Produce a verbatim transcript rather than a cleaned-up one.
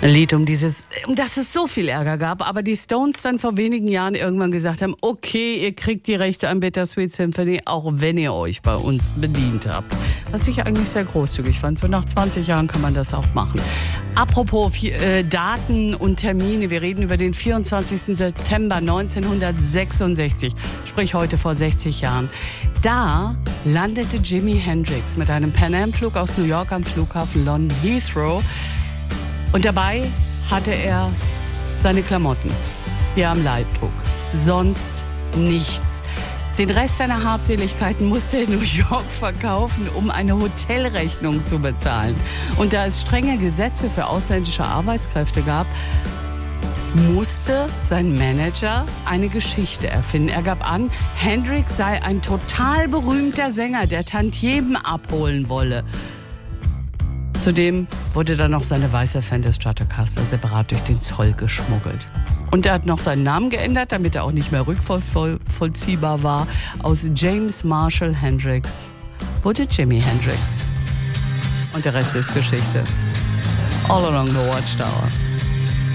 Ein Lied, um dieses, um das es so viel Ärger gab, aber die Stones dann vor wenigen Jahren irgendwann gesagt haben, okay, ihr kriegt die Rechte an Bittersweet Symphony, auch wenn ihr euch bei uns bedient habt. Was ich eigentlich sehr großzügig fand. So nach zwanzig Jahren kann man das auch machen. Apropos äh, Daten und Termine, wir reden über den vierundzwanzigsten September neunzehnhundertsechsundsechzig, sprich heute vor sechzig Jahren. Da landete Jimi Hendrix mit einem Pan Am-Flug aus New York am Flughafen London Heathrow. Und dabei hatte er seine Klamotten, die er am Leib trug. Sonst nichts. Den Rest seiner Habseligkeiten musste er in New York verkaufen, um eine Hotelrechnung zu bezahlen. Und da es strenge Gesetze für ausländische Arbeitskräfte gab, musste sein Manager eine Geschichte erfinden. Er gab an, Hendrix sei ein total berühmter Sänger, der Tantiemen abholen wolle. Zudem wurde dann noch seine weiße Fender Stratocaster separat durch den Zoll geschmuggelt. Und er hat noch seinen Namen geändert, damit er auch nicht mehr rückvollziehbar war. Aus James Marshall Hendrix wurde Jimi Hendrix. Und der Rest ist Geschichte. All along the Watchtower.